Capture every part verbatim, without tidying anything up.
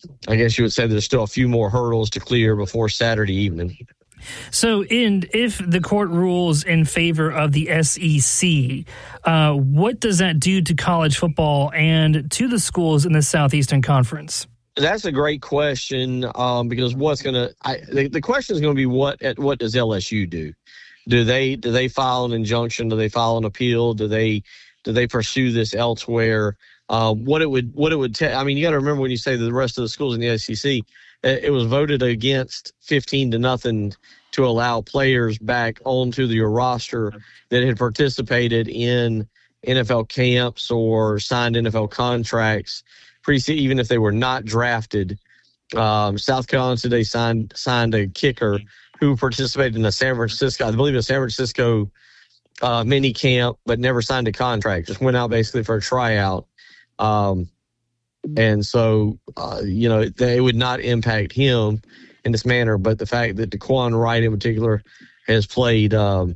I guess you would say there's still a few more hurdles to clear before Saturday evening. So, in, if the court rules in favor of the S E C, uh, what does that do to college football and to the schools in the Southeastern Conference? That's a great question um, because what's going to the, the question is going to be what what does L S U do? Do they do they file an injunction? Do they file an appeal? Do they do they pursue this elsewhere? Uh, what it would what it would take? I mean, you got to remember when you say that the rest of the schools in the S E C, it, it was voted against fifteen to nothing to allow players back onto your roster that had participated in N F L camps or signed N F L contracts, even if they were not drafted. Um, South Carolina today signed signed a kicker who participated in a San Francisco, I believe a San Francisco uh, mini camp, but never signed a contract. Just went out basically for a tryout. Um, and so, uh, you know, they would not impact him in this manner. But the fact that DeQuan Wright in particular has played, um,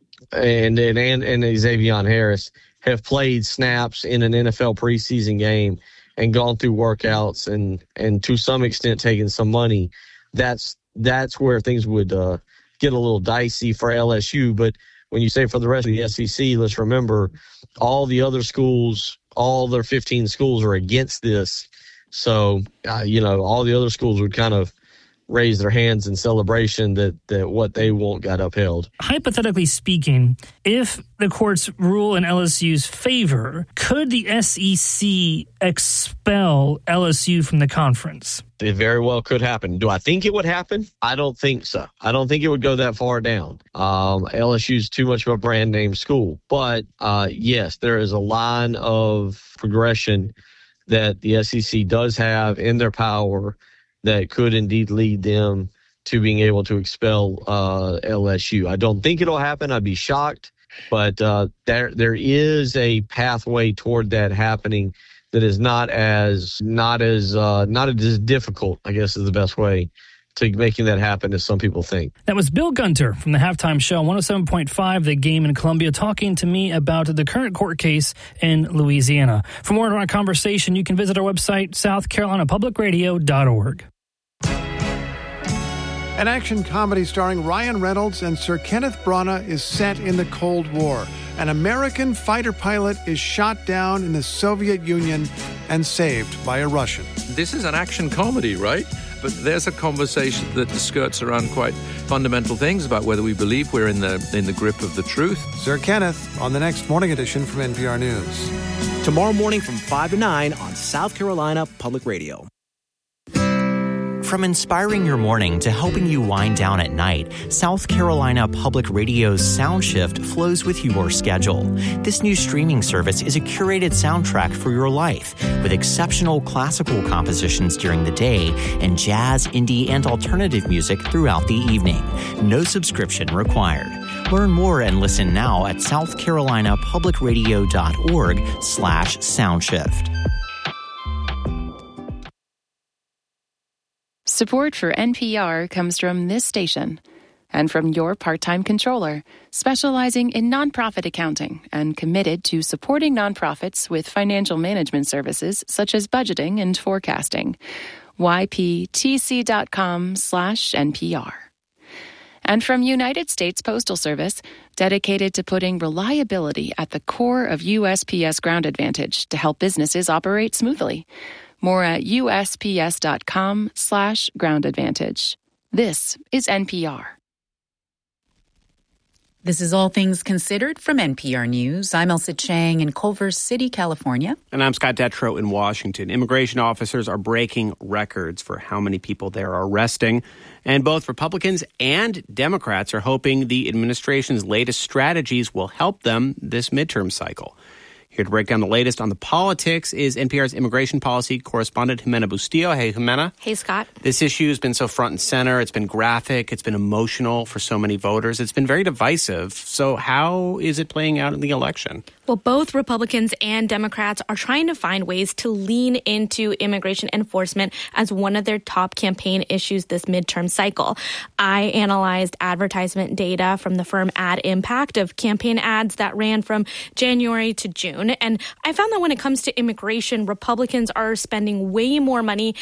and, and, and, and Xavier Harris have played snaps in an N F L preseason game and gone through workouts and, and to some extent taken some money, that's, that's where things would uh, get a little dicey for L S U. But when you say for the rest of the S E C, let's remember all the other schools, all their fifteen schools are against this. So, uh, you know, all the other schools would kind of raise their hands in celebration that, that what they want got upheld. Hypothetically speaking, if the courts rule in L S U's favor, could the S E C expel L S U from the conference? It very well could happen. Do I think it would happen? I don't think so. I don't think it would go that far down. Um, L S U is too much of a brand name school. But, uh, yes, there is a line of progression that the S E C does have in their power that could indeed lead them to being able to expel uh, L S U. I don't think it'll happen. I'd be shocked. But uh, there there is a pathway toward that happening that is not as not as uh, not as difficult, I guess is the best way to making that happen as some people think. That was Bill Gunter from the Halftime Show, one oh seven point five, The Game in Columbia, talking to me about the current court case in Louisiana. For more on our conversation, you can visit our website, south carolina public radio dot org. An action comedy starring Ryan Reynolds and Sir Kenneth Branagh is set in the Cold War. An American fighter pilot is shot down in the Soviet Union and saved by a Russian. This is an action comedy, right? But there's a conversation that skirts around quite fundamental things about whether we believe we're in the in the grip of the truth. Sir Kenneth on the next morning edition from N P R News. Tomorrow morning from five to nine on South Carolina Public Radio. From inspiring your morning to helping you wind down at night, South Carolina Public Radio's SoundShift flows with your schedule. This new streaming service is a curated soundtrack for your life, with exceptional classical compositions during the day and jazz, indie, and alternative music throughout the evening. No subscription required. Learn more and listen now at south carolina public radio dot org slash soundshift. Support for N P R comes from this station and from your part-time controller, specializing in nonprofit accounting and committed to supporting nonprofits with financial management services such as budgeting and forecasting. y p t c dot com slash N P R. And from United States Postal Service, dedicated to putting reliability at the core of U S P S Ground Advantage to help businesses operate smoothly. More at U S P S dot com slash ground advantage. This is N P R. This is All Things Considered from N P R News. I'm Elsa Chang in Culver City, California. And I'm Scott Detrow in Washington. Immigration officers are breaking records for how many people they're arresting. And both Republicans and Democrats are hoping the administration's latest strategies will help them this midterm cycle. Here to break down the latest on the politics is N P R's immigration policy correspondent Jimena Bustillo. Hey, Jimena. Hey, Scott. This issue has been so front and center. It's been graphic. It's been emotional for so many voters. It's been very divisive. So how is it playing out in the election? Well, both Republicans and Democrats are trying to find ways to lean into immigration enforcement as one of their top campaign issues this midterm cycle. I analyzed advertisement data from the firm Ad Impact of campaign ads that ran from January to June. And I found that when it comes to immigration, Republicans are spending way more money